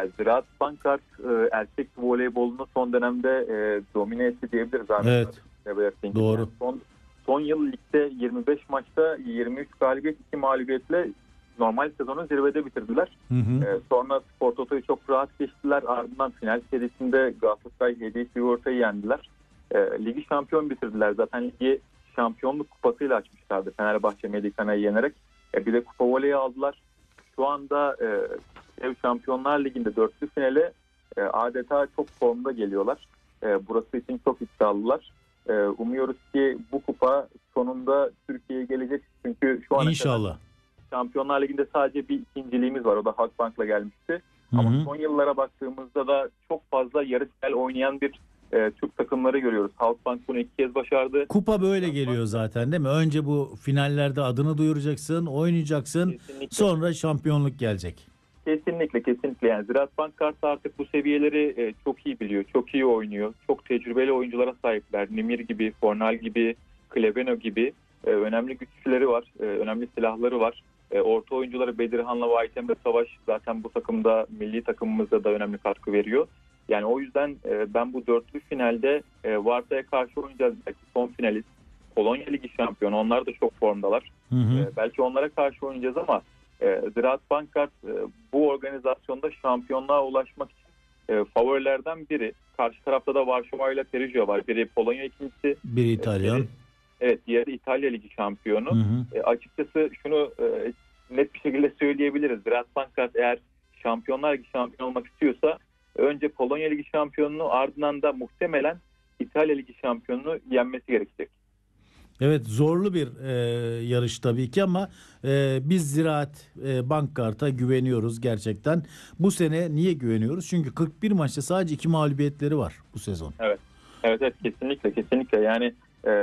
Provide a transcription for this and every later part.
Yani Ziraat Bankart erkek voleybolunu son dönemde domine etti diyebiliriz. Evet. Doğru. Yani son yıl ligde 25 maçta 23 galibiyet 2 mağlubiyetle normal sezonu zirvede bitirdiler. Sonra Spor Toto'yu çok rahat geçtiler. Ardından final serisinde Galatasaray Hediye Sigorta'yı yendiler. Ligi şampiyon bitirdiler. Zaten ligi şampiyonluk kupasıyla açmışlardı Fenerbahçe Medikana'yı yenerek. Bir de kupa voleyi aldılar. Şu anda Ev Şampiyonlar Ligi'nde dörtlü finale adeta çok formda geliyorlar. Burası için çok iddialılar. Umuyoruz ki bu kupa sonunda Türkiye'ye gelecek. Çünkü şu ana İnşallah. Şampiyonlar Ligi'nde sadece bir ikinciliğimiz var. O da Halkbank'la gelmişti. Ama son yıllara baktığımızda da çok fazla yarı final oynayan bir Türk takımları görüyoruz. Halkbank bunu 2 kez başardı. Kupa böyle geliyor zaten değil mi? Önce bu finallerde adını duyuracaksın, oynayacaksın. Kesinlikle. Sonra şampiyonluk gelecek. Kesinlikle. Yani Ziraat Bankart artık bu seviyeleri çok iyi biliyor, çok iyi oynuyor. Çok tecrübeli oyunculara sahipler. Nimir gibi, Fornal gibi, Klebeno gibi önemli güçleri var, önemli silahları var. Orta oyuncuları Bedirhan'la Vahit Emre Savaş zaten bu takımda, milli takımımızda da önemli katkı veriyor. Yani o yüzden ben bu dörtlü finalde Varta'ya karşı oynayacağız. Belki son finalist, Polonya Ligi şampiyonu. Onlar da çok formdalar. Belki onlara karşı oynayacağız ama Ziraat Bankart bu organizasyonda şampiyonluğa ulaşmak için favorilerden biri. Karşı tarafta da Varşova ile Perugia var. Biri Polonya ikincisi. Biri İtalyan. Diğeri İtalya Ligi şampiyonu. Açıkçası şunu net bir şekilde söyleyebiliriz. Ziraat Bankart eğer Şampiyonlar Ligi şampiyonu olmak istiyorsa önce Polonya Ligi şampiyonunu, ardından da muhtemelen İtalya Ligi şampiyonunu yenmesi gerekecek. Evet, zorlu bir yarış tabii ki ama biz Ziraat Bankkart'a güveniyoruz gerçekten. Bu sene niye güveniyoruz? Çünkü 41 maçta sadece 2 mağlubiyetleri var bu sezon. Evet, kesinlikle. Yani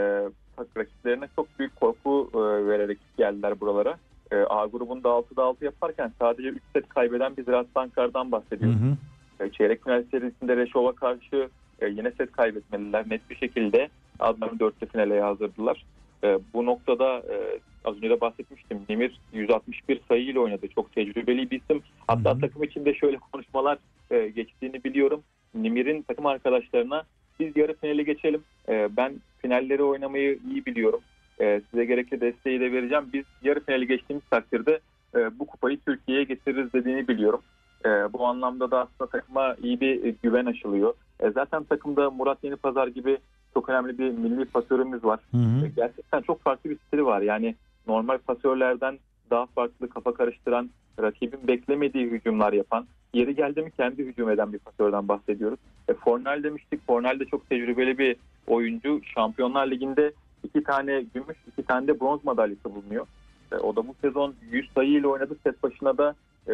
rakiplerine çok büyük korku vererek geldiler buralara. A grubunda 6'da 6 yaparken sadece 3 set kaybeden bir Ziraat Bankart'tan bahsediyoruz. Çeyrek final serisinde Reşov'a karşı yine set kaybetmeliler. Net bir şekilde adlarını dörtlü finale yazdırdılar. Bu noktada az önce de bahsetmiştim. Nimir 161 sayıyla oynadı. Çok tecrübeli bir isim. Hatta takım içinde şöyle konuşmalar geçtiğini biliyorum. Nimir'in takım arkadaşlarına biz yarı finale geçelim. Ben finalleri oynamayı iyi biliyorum. Size gerekli desteği de vereceğim. Biz yarı finali geçtiğimiz takdirde bu kupayı Türkiye'ye getiririz dediğini biliyorum. Bu anlamda da aslında takıma iyi bir güven aşılıyor. Zaten takımda Murat Yenipazar gibi çok önemli bir milli pasörümüz var. Gerçekten çok farklı bir stili var. Yani normal pasörlerden daha farklı, kafa karıştıran, rakibin beklemediği hücumlar yapan, yeri geldi mi kendi hücum eden bir pasörden bahsediyoruz. Fornal demiştik. Fornal de çok tecrübeli bir oyuncu. Şampiyonlar Ligi'nde 2 tane gümüş, 2 tane de bronz madalyası bulunuyor. O da bu sezon 100 sayı ile oynadı. Set başına da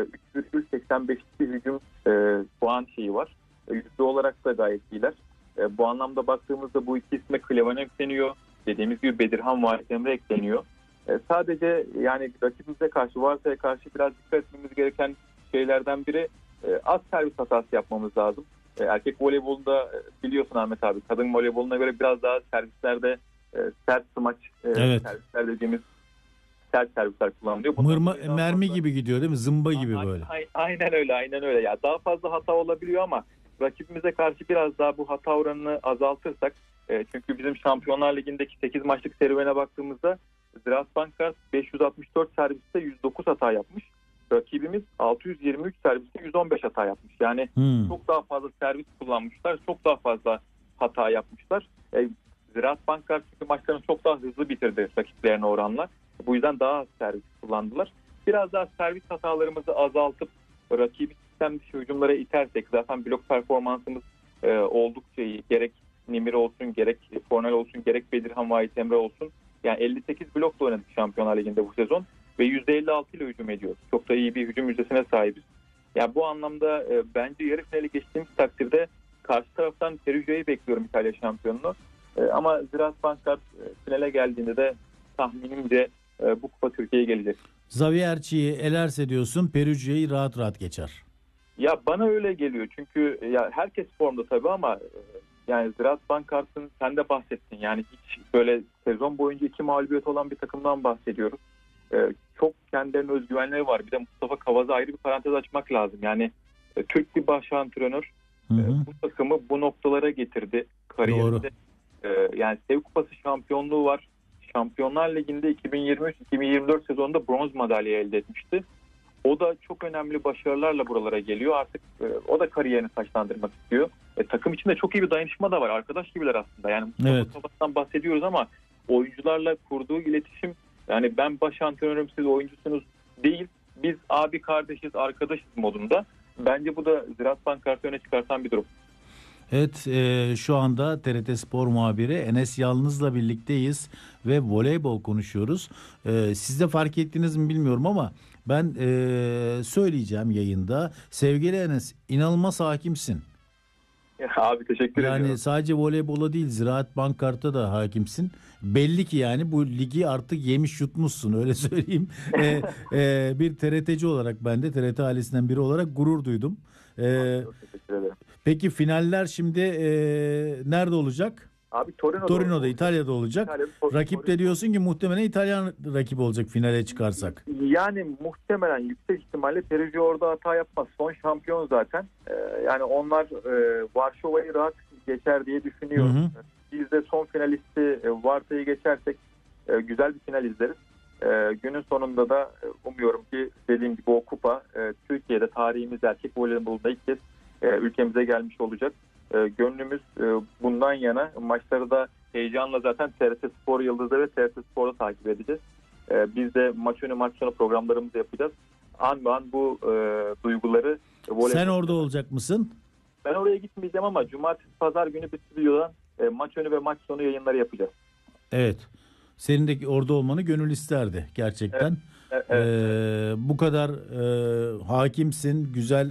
3,85'lik bir hücum puan şeyi var. Yüzde olarak da gayet iyiler. Bu anlamda baktığımızda bu iki isme Klevan ekleniyor. Dediğimiz gibi Bedirhan, Vahit Emre ekleniyor. Sadece yani rakibimize karşı, Varta'ya karşı biraz dikkat etmemiz gereken şeylerden biri az servis hatası yapmamız lazım. Erkek voleybolunda biliyorsun Ahmet abi, kadın voleyboluna göre biraz daha servislerde sert smaç servisler dediğimiz sert servisler kullanılıyor. Mermi gibi gidiyor değil mi? Zımba gibi böyle. Aynen öyle. Ya daha fazla hata olabiliyor ama rakibimize karşı biraz daha bu hata oranını azaltırsak, çünkü bizim Şampiyonlar Ligi'ndeki 8 maçlık serüvene baktığımızda Ziraat Bankart 564 serviste 109 hata yapmış. Rakibimiz 623 serviste 115 hata yapmış. Yani çok daha fazla servis kullanmışlar. Çok daha fazla hata yapmışlar. Ziraat Bankart çünkü maçlarını çok daha hızlı bitirdi rakiplerine oranla. Bu yüzden daha az servis kullandılar. Biraz daha servis hatalarımızı azaltıp rakibi sistem dışı hücumlara itersek, zaten blok performansımız oldukça iyi. Gerek Nimir olsun, gerek Fornal olsun, gerek Bedirhan, Vahit Emre olsun. Yani 58 blokla oynadık Şampiyonlar Ligi'nde bu sezon ve %56 ile hücum ediyoruz. Çok da iyi bir hücum yüzdesine sahibiz. Yani bu anlamda bence yarı finali geçtiğimiz takdirde karşı taraftan Perugia'yı bekliyorum, İtalya şampiyonunu. Ama Ziraat Bankart finale geldiğinde de tahminimce bu kupa Türkiye'ye gelecek. Xavierci'yi elerse diyorsun, Perugia'yı rahat rahat geçer. Ya bana öyle geliyor çünkü ya herkes formda tabii ama yani Ziraat Bankart'ın sen de bahsettin. Yani hiç böyle sezon boyunca 2 mağlubiyet olan bir takımdan bahsediyoruz. Çok kendilerine özgüvenleri var. Bir de Mustafa Kavaz'a ayrı bir parantez açmak lazım. Yani Türk bir baş antrenör. Bu takımı bu noktalara getirdi kariyerinde. Yani Sev Kupası şampiyonluğu var. Şampiyonlar Ligi'nde 2023-2024 sezonunda bronz madalya elde etmişti. O da çok önemli başarılarla buralara geliyor. Artık o da kariyerini taçlandırmak istiyor. Takım içinde çok iyi bir dayanışma da var. Arkadaş gibiler aslında. Yani Mustafa'dan bahsediyoruz ama oyuncularla kurduğu iletişim, yani ben baş antrenörüm, siz oyuncusunuz değil. Biz abi kardeşiz, arkadaşız modunda. Bence bu da Ziraat Bankart'ı öne çıkartan bir durum. Evet, şu anda TRT Spor muhabiri Enes Yalnız'la birlikteyiz ve voleybol konuşuyoruz. Siz de fark ettiniz mi bilmiyorum ama ben söyleyeceğim yayında. Sevgili Enes, inanılmaz hakimsin. Abi teşekkür ediyorum. Yani sadece voleybola değil, Ziraat Bankart'a da hakimsin. Belli ki yani bu ligi artık yemiş yutmuşsun, öyle söyleyeyim. Bir TRT'ci olarak, ben de TRT ailesinden biri olarak gurur duydum. Çok teşekkür ederim. Peki finaller şimdi nerede olacak? Abi Torino'da, İtalya'da olacak. Rakip de diyorsun ki muhtemelen İtalyan rakip olacak finale çıkarsak. Yani muhtemelen yüksek ihtimalle Perugia orada hata yapmaz. Son şampiyon zaten. Yani onlar Varşova'yı rahat geçer diye düşünüyorum. Biz de son finalisti Varta'yı geçersek güzel bir final izleriz. Günün sonunda da umuyorum ki dediğim gibi o kupa Türkiye'de tarihimizde erkek voleybolunda ilk kez ülkemize gelmiş olacak. Gönlümüz bundan yana. Maçları da heyecanla zaten TRT Spor Yıldız'da ve TRT Spor'da takip edeceğiz. Biz de maç önü maç sonu programlarımızı yapacağız. An be an bu duyguları... Sen orada olacak mısın? Ben oraya gitmeyeceğim ama cumartesi pazar günü bir stüdyodan maç önü ve maç sonu yayınları yapacağız. Evet. Senin de orada olmanı gönül isterdi gerçekten. Evet. Bu kadar hakimsin, güzel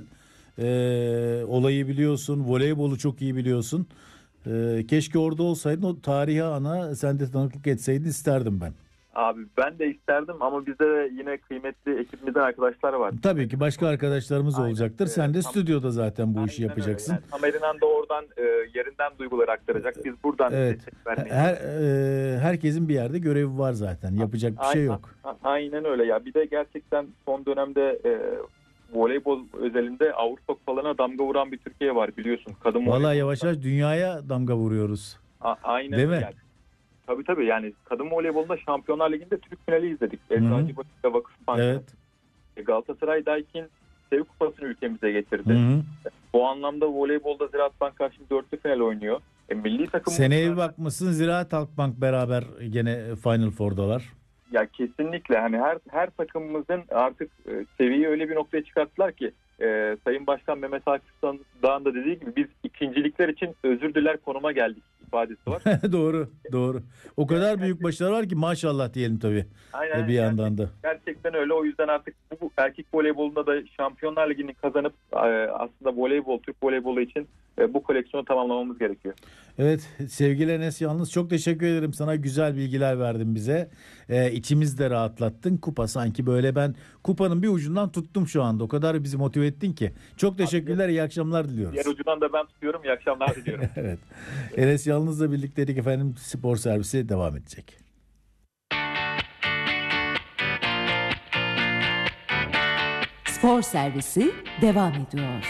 olayı biliyorsun, voleybolu çok iyi biliyorsun. Keşke orada olsaydın, o tarihi ana sen de tanıklık etseydin isterdim ben. Abi ben de isterdim ama bizde de yine kıymetli ekibimizden arkadaşlar var. Tabii ki başka arkadaşlarımız olacaktır. Sen de stüdyoda zaten bu işi yapacaksın. Yani Tamerinan da oradan yerinden duyguları aktaracak. Biz buradan destek vermeyiz. Herkesin bir yerde görevi var zaten. Yapacak bir şey yok. Aynen öyle ya. Bir de gerçekten son dönemde voleybol özelinde Avrupa kupalarına damga vuran bir Türkiye var biliyorsun. Vallahi yavaş yavaş dünyaya damga vuruyoruz. Aynen değil mi? Yani. Tabii yani kadın voleybolunda Şampiyonlar Ligi'nde Türk finali izledik. Eczacıbaşı Vakıfbank. Evet. Galatasaray Daikin Sev Kupası'nı ülkemize getirdi. Bu anlamda voleybolda Ziraat Bankar şimdi dörtlü final oynuyor. Milli takım seneye bir bakmışsın Ziraat Halkbank beraber gene Final Four'dalar. Ya kesinlikle hani her takımımızın artık seviyeyi öyle bir noktaya çıkarttılar ki Sayın Başkan Mehmet Akif Dağ'ın da dediği gibi biz ikincilikler için özür diler konuma geldik ifadesi var. Doğru. O kadar büyük başarı var ki maşallah diyelim tabii. Aynen, bir yandan da. Gerçekten öyle. O yüzden artık bu erkek voleybolunda da Şampiyonlar Ligi'ni kazanıp aslında Türk voleybolu için bu koleksiyonu tamamlamamız gerekiyor. Evet sevgili Enes Yalnız, çok teşekkür ederim sana, güzel bilgiler verdin bize. İçimizi de rahatlattın. Kupa sanki böyle, ben kupanın bir ucundan tuttum şu anda. O kadar bizi motive ettin ki. Çok teşekkürler, iyi akşamlar diliyoruz. Diğer ucundan da ben tutuyorum, iyi akşamlar diliyorum. Evet. Enes Yalnız'la birlikteydik efendim, spor servisi devam edecek. Spor servisi devam ediyor.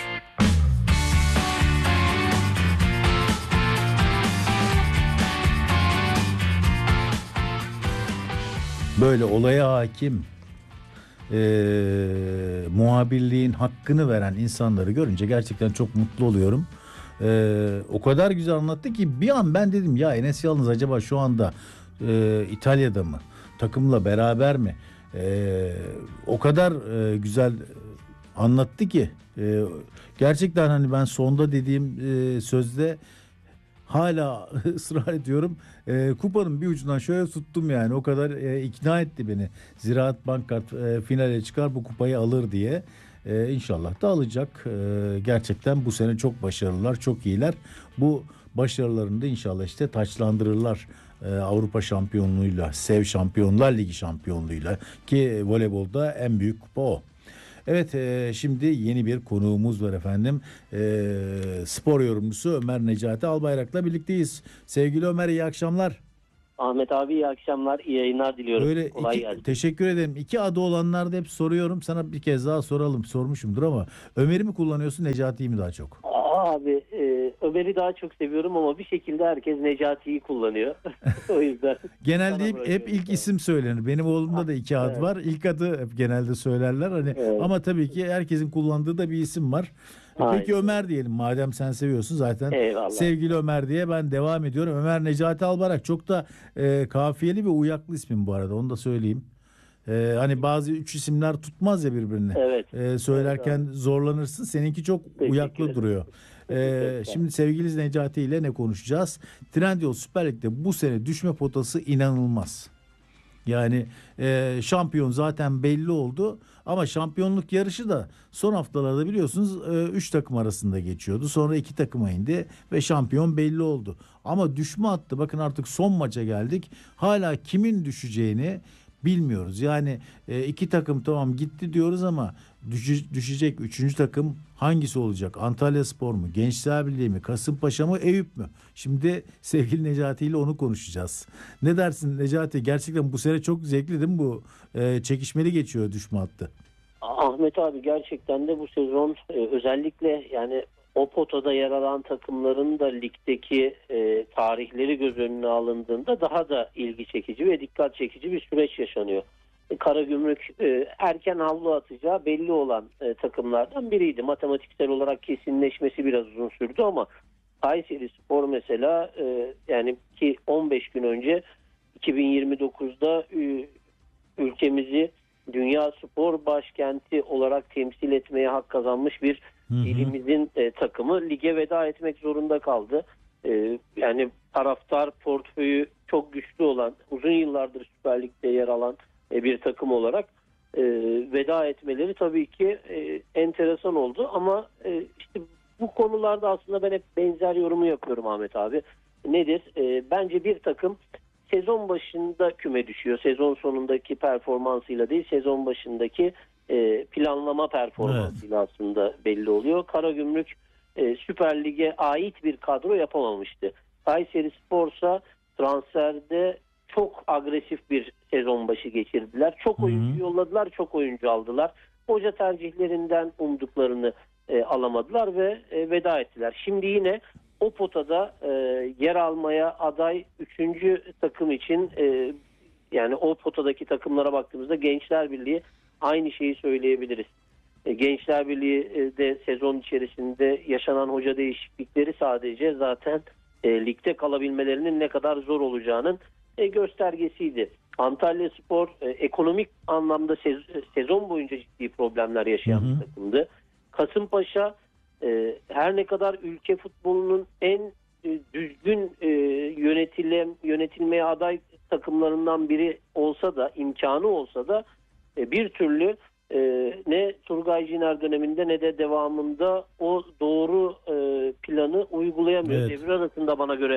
Böyle olaya hakim, muhabirliğin hakkını veren insanları görünce gerçekten çok mutlu oluyorum. O kadar güzel anlattı ki bir an ben dedim ya Enes Yalnız acaba şu anda İtalya'da mı? Takımla beraber mi? O kadar güzel anlattı ki gerçekten hani ben sonda dediğim sözde hala ısrar ediyorum. Kupanın bir ucundan şöyle tuttum yani. O kadar ikna etti beni. Ziraat Bankart finale çıkar, bu kupayı alır diye. İnşallah da alacak. Gerçekten bu sene çok başarılılar, çok iyiler. Bu başarılarını da inşallah işte taçlandırırlar. Avrupa şampiyonluğuyla, Sev Şampiyonlar Ligi şampiyonluğuyla, ki voleybolda en büyük kupa o. Evet, şimdi yeni bir konuğumuz var efendim. Spor yorumcusu Ömer Necati Albayrak'la birlikteyiz. Sevgili Ömer, iyi akşamlar. Ahmet abi iyi akşamlar, iyi yayınlar diliyorum. Böyle Kolay gelsin. teşekkür ederim. İki adı olanlar da hep soruyorum. Sana bir kez daha sormuşumdur ama Ömer'i mi kullanıyorsun, Necati'yi mi daha çok? Abi Ömer'i daha çok seviyorum ama bir şekilde herkes Necati'yi kullanıyor. O yüzden. Genelde Sana hep bırakıyorum. ilk isim söylenir. Benim oğlumda da iki ad Evet. var. İlk adı hep genelde söylerler. Hani Evet. ama tabii ki herkesin kullandığı da bir isim var. Peki Aynen. Ömer diyelim, madem sen seviyorsun zaten. Eyvallah. Sevgili Ömer diye ben devam ediyorum. Ömer Necati Albayrak çok da kafiyeli ve uyaklı ismin bu arada. Onu da söyleyeyim. Hani bazı üç isimler tutmaz ya birbirini. Evet. Söylerken Evet, zorlanırsın. Seninki çok Teşekkür uyaklı ederim. duruyor. Şimdi sevgili Necati ile ne konuşacağız? Trendyol Süper Lig'de bu sene düşme potası inanılmaz. Yani şampiyon zaten belli oldu ama şampiyonluk yarışı da son haftalarda biliyorsunuz 3 takım arasında geçiyordu. Sonra 2 takıma indi ve şampiyon belli oldu. Ama düşme hattı, bakın artık son maça geldik. Hala kimin düşeceğini bilmiyoruz. Yani iki takım tamam gitti diyoruz ama düşecek üçüncü takım hangisi olacak? Antalyaspor mu? Gençler Birliği mi? Kasımpaşa mı? Eyüp mü? Şimdi sevgili Necati ile onu konuşacağız. Ne dersin Necati? Gerçekten bu sene çok zevkli değil mi bu? Çekişmeli geçiyor düşme hattı. Ahmet abi gerçekten de bu sezon özellikle yani o potada yer alan takımların da ligdeki tarihleri göz önüne alındığında daha da ilgi çekici ve dikkat çekici bir süreç yaşanıyor. Karagümrük erken havlu atacağı belli olan takımlardan biriydi. Matematiksel olarak kesinleşmesi biraz uzun sürdü ama Kayserispor mesela yani ki 15 gün önce 2029'da ülkemizi Dünya Spor Başkenti olarak temsil etmeye hak kazanmış bir ilimizin takımı lige veda etmek zorunda kaldı. Yani taraftar portföyü çok güçlü olan, uzun yıllardır Süper Lig'de yer alan bir takım olarak veda etmeleri tabii ki enteresan oldu. Ama işte bu konularda aslında ben hep benzer yorumu yapıyorum Ahmet abi. Nedir? Bence bir takım sezon başında küme düşüyor. Sezon sonundaki performansıyla değil, sezon başındaki planlama performansıyla aslında belli oluyor. Karagümrük Süper Lig'e ait bir kadro yapamamıştı. Kayserispor'sa transferde çok agresif bir sezon başı geçirdiler. Çok oyuncu yolladılar, çok oyuncu aldılar. Hoca tercihlerinden umduklarını alamadılar ve veda ettiler. Şimdi yine o potada yer almaya aday 3. takım için yani o potadaki takımlara baktığımızda Gençler Birliği aynı şeyi söyleyebiliriz. Gençler Birliği de sezon içerisinde yaşanan hoca değişiklikleri sadece zaten ligde kalabilmelerinin ne kadar zor olacağının göstergesiydi. Antalyaspor ekonomik anlamda sezon boyunca ciddi problemler yaşayan bir takımdı. Kasımpaşa her ne kadar ülke futbolunun en düzgün yönetilmeye aday takımlarından biri olsa da, imkanı olsa da bir türlü ne Turgay Ciner döneminde ne de devamında o doğru planı uygulayamıyor. Evet. Devre arasında bana göre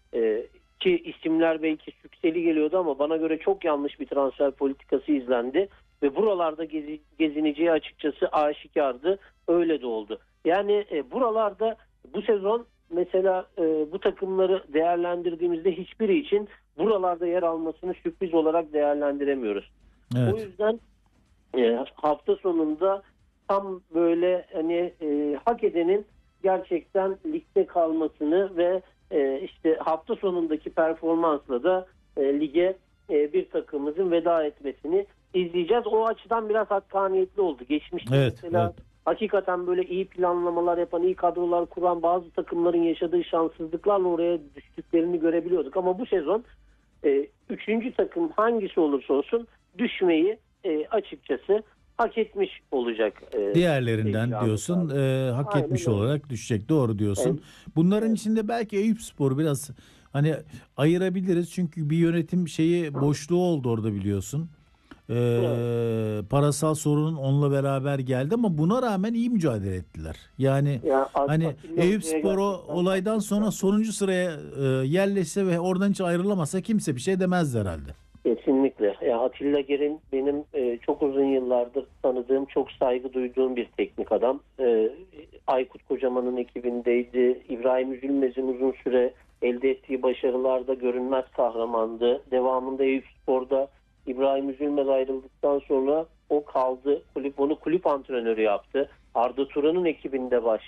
ki isimler belki sükseli geliyordu ama bana göre çok yanlış bir transfer politikası izlendi ve buralarda gezineceği açıkçası aşikardı. Öyle de oldu. Yani buralarda bu sezon mesela bu takımları değerlendirdiğimizde hiçbiri için buralarda yer almasını sürpriz olarak değerlendiremiyoruz. Evet. O yüzden hafta sonunda tam böyle hani hak edenin gerçekten ligde kalmasını ve işte hafta sonundaki performansla da lige bir takımımızın veda etmesini izleyeceğiz. O açıdan biraz hakkaniyetli oldu. Geçmişte mesela hakikaten böyle iyi planlamalar yapan, iyi kadrolar kuran bazı takımların yaşadığı şanssızlıklarla oraya düştüklerini görebiliyorduk. Ama bu sezon 3. takım hangisi olursa olsun düşmeyi açıkçası hak etmiş olacak. Diğerlerinden diyorsun hak Aynen etmiş öyle. olarak düşecek. Doğru diyorsun. Evet. Bunların içinde belki Eyüpspor biraz hani ayırabiliriz. Çünkü bir yönetim boşluğu oldu orada biliyorsun. Parasal sorunun onunla beraber geldi ama buna rağmen iyi mücadele ettiler. Yani hani Eyüpspor olaydan sonra sonuncu sıraya yerleşse ve oradan hiç ayrılamasa kimse bir şey demezdi herhalde. Kesinlikle. Ya Atilla Ger'in benim çok uzun yıllardır tanıdığım, çok saygı duyduğum bir teknik adam. Aykut Kocaman'ın ekibindeydi. İbrahim Üzülmez'in uzun süre elde ettiği başarılarda görünmez kahramandı. Devamında Eyüpspor'da İbrahim Üzülmez ayrıldıktan sonra o kaldı. Onu kulüp antrenörü yaptı. Arda Turan'ın ekibinde başladı.